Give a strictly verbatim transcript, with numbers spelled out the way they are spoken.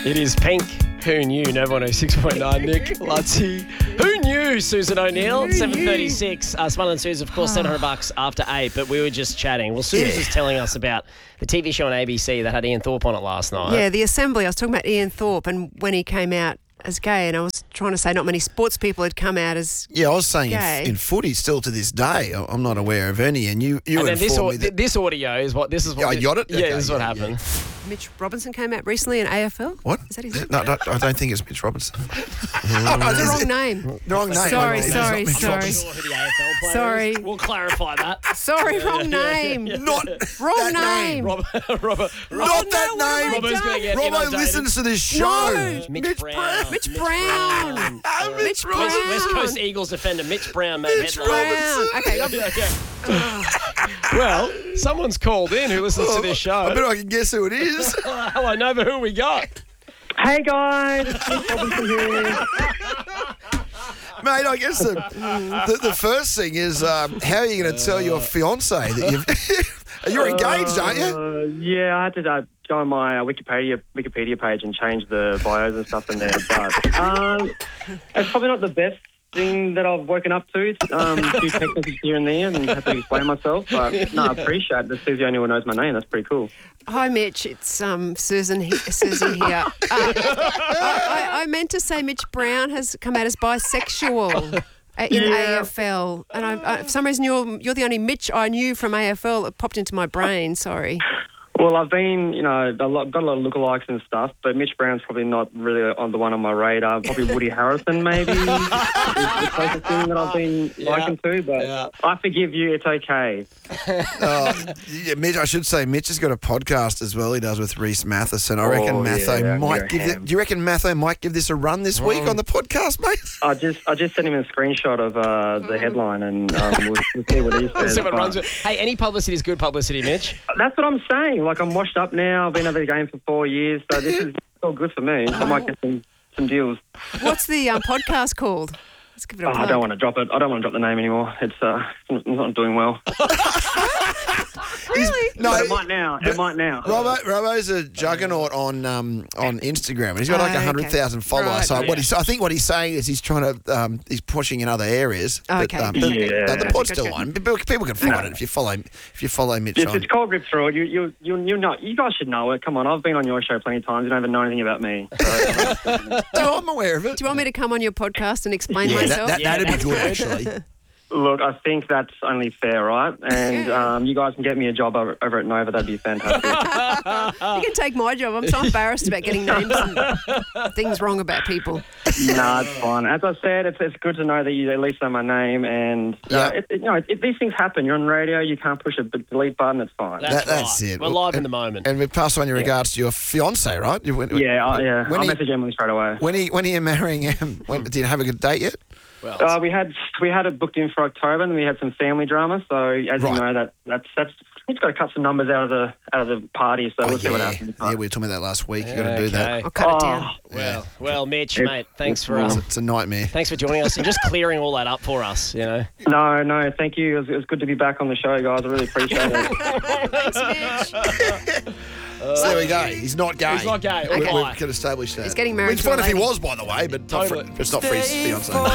It is Pink. Who knew? No one oh six point nine. Nick Lutzi. Who knew? Susan O'Neill. seven thirty-six. Uh, Smile and Suze, of course, seven hundred bucks after eight. But we were just chatting. Well, Suze was telling us about the T V show on A B C that had Ian Thorpe on it last night. Yeah, The Assembly. I was talking about Ian Thorpe and when he came out as gay, and I was trying to say not many sports people had come out as Yeah, I was saying in, gay. in footy still to this day, I- I'm not aware of any. And you, you And then this, informed au- me that... this audio is what this is. What Yeah, I thi- got it? Yeah, Okay, this is what yeah, happened. Mitch Robinson came out recently in A F L. What? Is that his No, no, I don't think it's Mitch Robinson. That's the wrong name. Wrong name. Sorry, It's sorry, not Mitch sorry. Robinson. Sure who the A F L player Sorry. is. We'll clarify that. Sorry, wrong name. Not Wrong that name. Robert, Robert, Not no, that what have I name. Robbo's going to get Robbo inundated. listens to this show. No. Mitch, Brown. Mitch Brown. Brown. Mitch Brown. West, West Coast Eagles defender Mitch Brown made Mitch headlines. Brown. Okay. Yeah, yeah. Well, someone's called in who listens to this show. I bet I can guess who it is. Hello, Nova, who we got? Hey guys, it's Nick Robinson here. Mate, I guess the, the, the first thing is um, how are you going to tell your fiancé that you've... You're engaged, aren't you? Uh, yeah, I had to uh, go on my uh, Wikipedia Wikipedia page and change the bios and stuff in there. But um, it's probably not the best thing that I've woken up to. Um, a few text messages here and there and have to explain myself. But no, I appreciate it. This is the only one who knows my name. That's pretty cool. Hi, Mitch. It's um, Susan, he- Susan here. Uh, I, I, I meant to say Mitch Brown has come out as bisexual uh, in Yeah. A F L. And I, I, for some reason, you're, you're the only Mitch I knew from A F L that popped into my brain. Sorry. Well, I've been, you know, a lot, got a lot of lookalikes and stuff, but Mitch Brown's probably not really on the one on my radar. Probably Woody Harrison, maybe, is the closest thing that I've been Yeah. liking to. But Yeah. I forgive you. It's okay. Oh, yeah, Mitch, I should say, Mitch has got a podcast as well. He does with Reese Matheson. I reckon Oh, Matho yeah, might you're a give. ham. It, do you reckon Matho might give this a run this week on the podcast, mate? I just, I just sent him a screenshot of uh, the headline, and um, we'll, we'll see what he says. Let's see what but- runs with. Hey, any publicity is good publicity, Mitch. That's what I'm saying. Like, I'm washed up now. I've been over the game for four years, so this is all good for me. I might get some, some deals. What's the um, podcast called? Let's give it a Oh, I plug. don't want to drop it. I don't want to drop the name anymore. It's uh, it's not doing well. Really? No, But it might now. It might now. Robbo, Robbo's a juggernaut on um, on Instagram, and he's got like Ah, a hundred thousand okay. followers. Right, so right. what he's, I think what he's saying is he's trying to um, he's pushing in other areas. Okay. But, um, the, Yeah. no, the pod's Gotcha. still on. People, people can find it if you follow if you follow Mitch It's, on. it's called Rip Through It. You, you, you, you know, you guys should know it. Come on, I've been on your show plenty of times. You don't even know anything about me. So, No, I'm aware of it. Do you want me to come on your podcast and explain Yeah, that, myself? that, Yeah, that'd be that's good, good. actually. look, I think that's only fair, right? And Yeah. um, you guys can get me a job over, over at Nova. That'd be fantastic. You can take my job. I'm so embarrassed about getting names and things wrong about people. Nah, it's fine. As I said, it's it's good to know that you at least know my name. And uh, Yeah. it, it, you know, if these things happen, you're on radio. You can't push a b- delete button. It's fine. That's That- that's right. it. We're live in the moment. And we pass on your regards to your fiance, right? You- when- yeah, I, yeah. When I'll he- message Emily straight away. When are you, when are you marrying him? When, did you have a good date yet? Well, Uh, we had we had it booked in for October, and we had some family drama. So as Right. you know, that that's that's it's got to cut some numbers out of the out of the party. So Oh, we'll see what yeah. happens. yeah, we were talking about that last week. You got to do that. okay. I'll cut it Oh, down. Well, well, Mitch, It's- mate, thanks it's for wrong. um, It's a nightmare. thanks for joining us and just clearing all that up for us. You know. No, no, thank you. It was, it was good to be back on the show, guys. I really appreciate it. Thanks, Mitch. So there we go. He's not gay. He's not gay. We, Okay. we can establish that. He's getting married It's to a fine if he lady. was, by the way, but not for, Totally. it's not for his fiance.